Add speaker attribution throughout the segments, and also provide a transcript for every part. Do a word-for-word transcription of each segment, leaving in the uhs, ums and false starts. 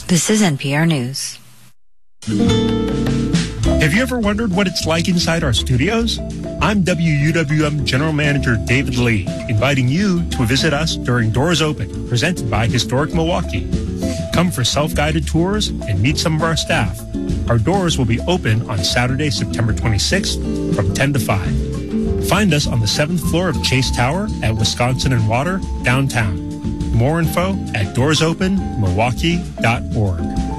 Speaker 1: This is N P R News.
Speaker 2: Have you ever wondered what it's like inside our studios? I'm W U W M General Manager David Lee, inviting you to visit us during Doors Open, presented by Historic Milwaukee. Come for self-guided tours and meet some of our staff. Our doors will be open on Saturday, September twenty-sixth from ten to five. Find us on the seventh floor of Chase Tower at Wisconsin and Water, downtown. More info at doors open milwaukee dot org.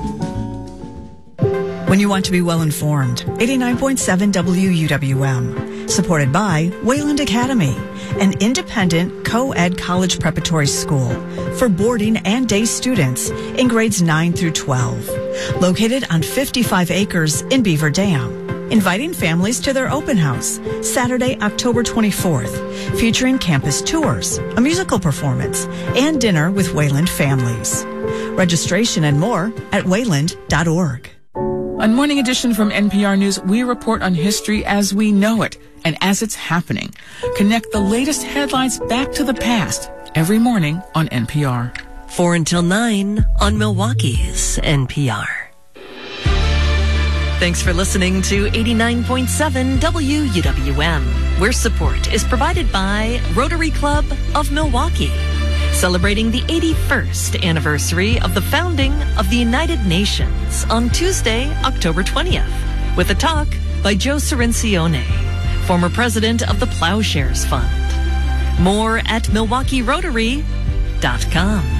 Speaker 3: When you want to be well informed, eighty-nine point seven W U W M. Supported by Wayland Academy, an independent co-ed college preparatory school for boarding and day students in grades nine through twelve. Located on fifty-five acres in Beaver Dam. Inviting families to their open house, Saturday, October twenty-fourth, featuring campus tours, a musical performance, and dinner with Wayland families. Registration and more at wayland dot org.
Speaker 4: On Morning Edition from N P R News, we report on history as we know it and as it's happening. Connect the latest headlines back to the past every morning on N P R.
Speaker 5: Four until nine on Milwaukee's N P R. Thanks for listening to eighty-nine point seven W U W M, where support is provided by Rotary Club of Milwaukee, celebrating the eighty-first anniversary of the founding of the United Nations on Tuesday, October twentieth, with a talk by Joe Cirincione, former president of the Plowshares Fund. More at milwaukee rotary dot com.